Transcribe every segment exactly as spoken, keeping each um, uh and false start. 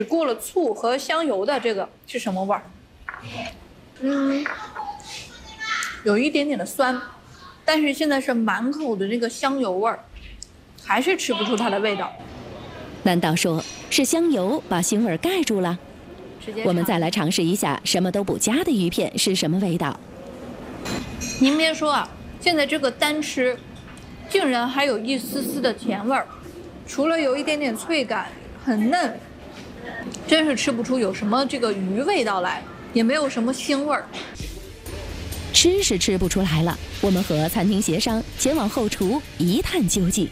过了醋和香油的这个是什么味儿？嗯，有一点点的酸，但是现在是满口的这个香油味儿，还是吃不出它的味道。 难道说是香油把腥味盖住了？我们再来尝试一下什么都不加的鱼片是什么味道。 您别说啊，现在这个单吃，竟然还有一丝丝的甜味儿，除了有一点点脆感，很嫩，真是吃不出有什么这个鱼味道来，也没有什么腥味儿。 吃是吃不出来了，我们和餐厅协商，前往后厨一探究竟。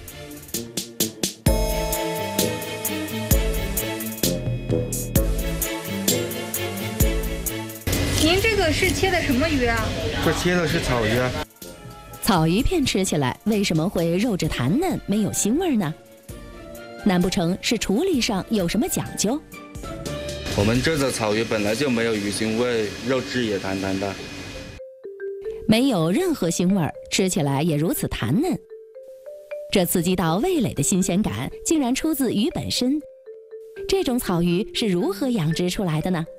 您这个是切的什么鱼啊？ 这切的是草鱼啊。 草鱼片吃起来为什么会肉质弹嫩，没有腥味呢？难不成是处理上有什么讲究？ 我们这的草鱼本来就没有鱼腥味，肉质也弹弹的， 没有任何腥味，吃起来也如此弹嫩。这刺激到味蕾的新鲜感，竟然出自鱼本身。这种草鱼是如何养殖出来的呢？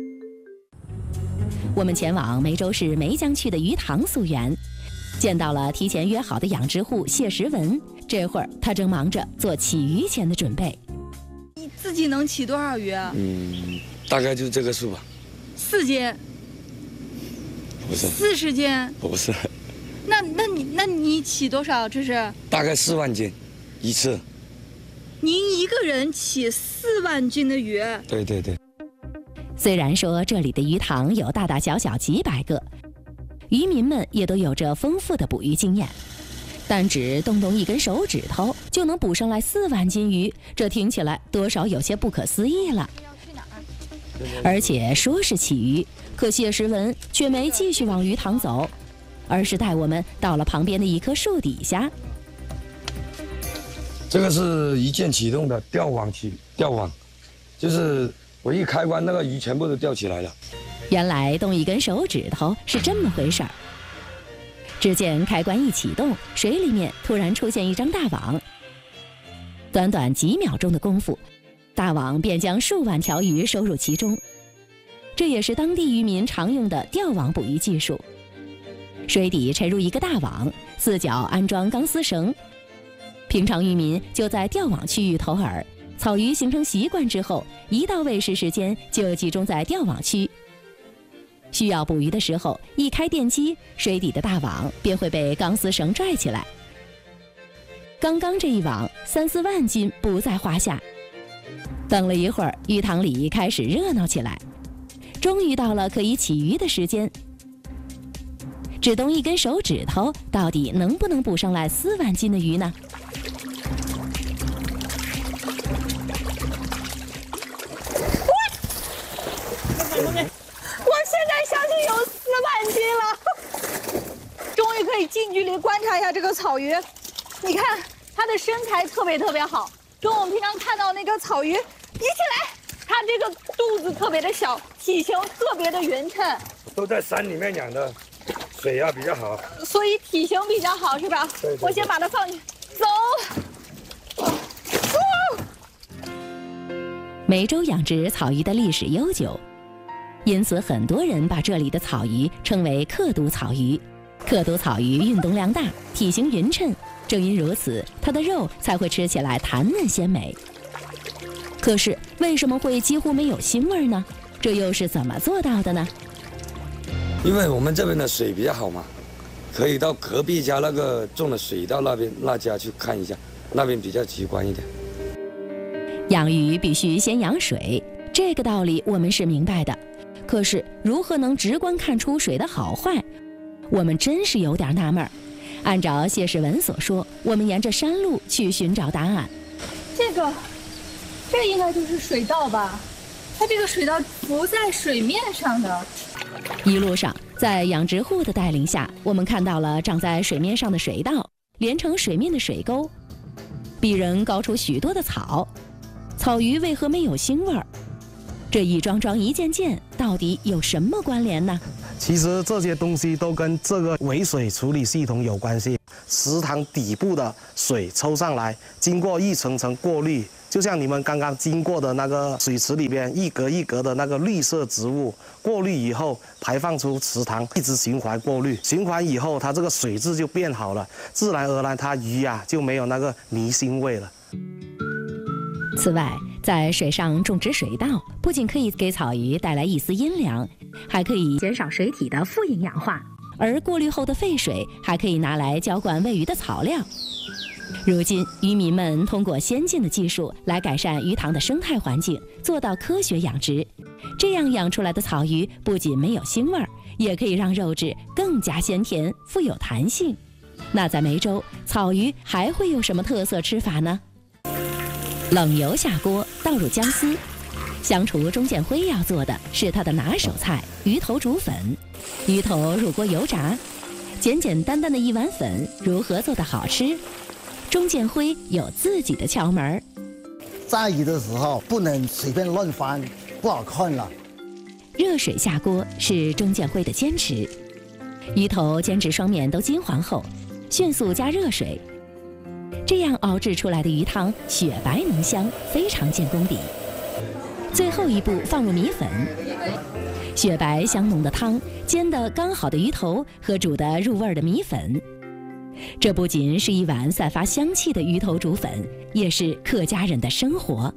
我们前往梅州市梅江区的鱼塘溯源，见到了提前约好的养殖户谢时文。这会儿他正忙着做起鱼前的准备。 你自己能起多少鱼啊？ 嗯，大概就这个数吧。 四斤？ 不是。 四十斤？ 不是。 那那你那你起多少？这是？ 大概四万斤，一次。 您一个人起四万斤的鱼？ 对对对。 虽然说这里的鱼塘有大大小小几百个，渔民们也都有着丰富的捕鱼经验，但只动动一根手指头就能捕上来四万斤鱼，这听起来多少有些不可思议了。而且说是起鱼，可谢时文却没继续往鱼塘走，而是带我们到了旁边的一棵树底下。 这个是一键启动的钓网器，钓网，就是我一开关，那个鱼全部都钓起来了。 原来动一根手指头是这么回事儿。只见开关一启动，水里面突然出现一张大网。短短几秒钟的功夫，大网便将数万条鱼收入其中。这也是当地渔民常用的钓网捕鱼技术。水底沉入一个大网，四角安装钢丝绳。平常渔民就在钓网区域投饵，草鱼形成习惯之后，一到喂食时间就集中在钓网区。需要捕鱼的时候，一开电机，水底的大网便会被钢丝绳拽起来。刚刚这一网三四万斤不在话下。等了一会儿，鱼塘里开始热闹起来，终于到了可以起鱼的时间。只动一根手指头，到底能不能捕上来四万斤的鱼呢？ 我现在相信有四万斤了，终于可以近距离观察一下这个草鱼。你看它的身材特别特别好，跟我们平常看到那个草鱼比起来，它这个肚子特别的小，体型特别的匀称。 都在山里面养的，水啊比较好， 所以体型比较好，是吧？ 对对对， 我先把它放进，走。 梅州养殖草鱼的历史悠久，因此很多人把这里的草鱼称为克都草鱼。克都草鱼运动量大，体型匀称，正因如此，它的肉才会吃起来弹嫩鲜美。可是为什么会几乎没有腥味呢？这又是怎么做到的呢？ 因为我们这边的水比较好嘛，可以到隔壁家那个种的水稻那边那家去看一下，那边比较直观一点。 养鱼必须先养水，这个道理我们是明白的。可是如何能直观看出水的好坏，我们真是有点纳闷儿。按照谢世文所说，我们沿着山路去寻找答案。 这个，这应该就是水稻吧？它这个水稻浮在水面上的。 一路上，在养殖户的带领下，我们看到了长在水面上的水稻，连成水面的水沟，比人高出许多的草。草鱼为何没有腥味儿？这一桩桩一件件，到底有什么关联呢？ 其实这些东西都跟这个尾水处理系统有关系。池塘底部的水抽上来，经过一层层过滤， 就像你们刚刚经过的那个水池里边，一格一格的那个绿色植物，过滤以后排放出池塘，一直循环过滤，循环以后它这个水质就变好了，自然而然它鱼啊就没有那个泥腥味了。 此外，在水上种植水稻，不仅可以给草鱼带来一丝阴凉，还可以减少水体的富营养化，而过滤后的废水还可以拿来浇灌喂鱼的草料。如今，渔民们通过先进的技术来改善鱼塘的生态环境，做到科学养殖。这样养出来的草鱼不仅没有腥味儿，也可以让肉质更加鲜甜、富有弹性。那在梅州，草鱼还会有什么特色吃法呢？冷油下锅，倒入姜丝。香厨钟建辉要做的是他的拿手菜——鱼头煮粉。鱼头入锅油炸，简简单单的一碗粉，如何做得好吃？钟建辉有自己的窍门。 炸鱼的时候不能随便乱翻，不好看了。 热水下锅是钟建辉的坚持。鱼头煎至双面都金黄后，迅速加热水，这样熬制出来的鱼汤雪白浓香，非常见功底。最后一步放入米粉，雪白香浓的汤煎得刚好的鱼头和煮得入味的米粉。这不仅是一碗散发香气的鱼头煮粉，也是客家人的生活。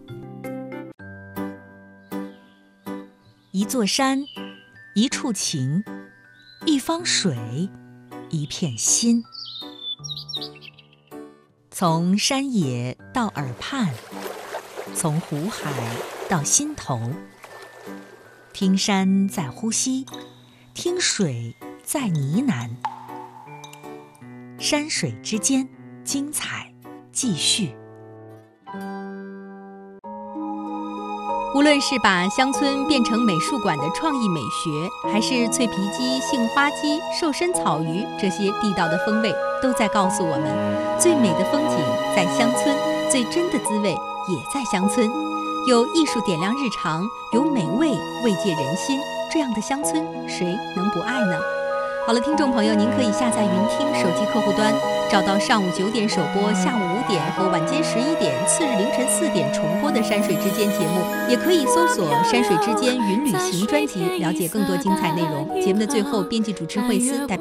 一座山，一处情，一方水，一片心。从山野到耳畔，从湖海到心头，听山在呼吸，听水在呢喃。山水之间，精彩继续。 无论是把乡村变成美术馆的创意美学，还是脆皮鸡、杏花鸡、瘦身草鱼这些地道的风味，都在告诉我们，最美的风景在乡村，最真的滋味也在乡村。有艺术点亮日常，有美味慰藉人心，这样的乡村，谁能不爱呢？好了，听众朋友，您可以下载云听手机客户端，找到上午九点首播、下午五点和晚间十一点、次日凌晨四点重播的《山水之间》节目，也可以搜索《山水之间云旅行》专辑，了解更多精彩内容。节目的最后，编辑主持惠思代表